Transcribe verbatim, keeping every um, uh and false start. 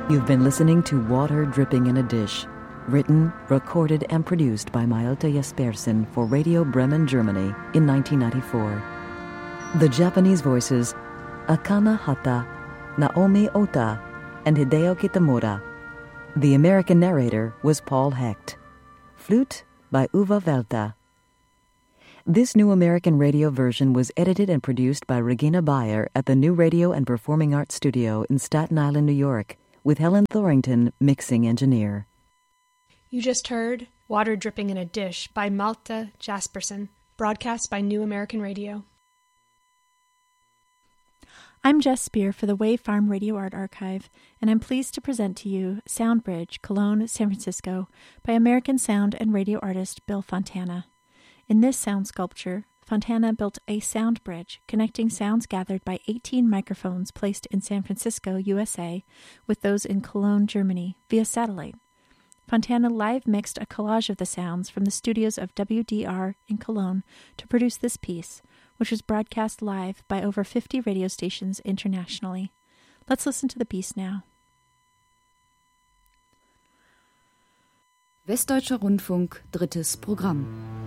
You've been listening to Water Dripping in a Dish, written, recorded, and produced by Malte Jespersen for Radio Bremen, Germany in nineteen ninety-four. The Japanese voices, Akana Hata, Naomi Ota, and Hideo Kitamura. The American narrator was Paul Hecht. Flute by Uwe Velta. This new American radio version was edited and produced by Regina Bayer at the New Radio and Performing Arts Studio in Staten Island, New York, with Helen Thorington, mixing engineer. You just heard Water Dripping in a Dish by Malte Jespersen, broadcast by New American Radio. I'm Jess Spear for the Wave Farm Radio Art Archive, and I'm pleased to present to you Sound Bridge, Cologne, San Francisco, by American sound and radio artist Bill Fontana. In this sound sculpture, Fontana built a sound bridge connecting sounds gathered by eighteen microphones placed in San Francisco, U S A, with those in Cologne, Germany, via satellite. Fontana live mixed a collage of the sounds from the studios of W D R in Cologne to produce this piece, which was broadcast live by over fifty radio stations internationally. Let's listen to the piece now. Westdeutscher Rundfunk, drittes Programm.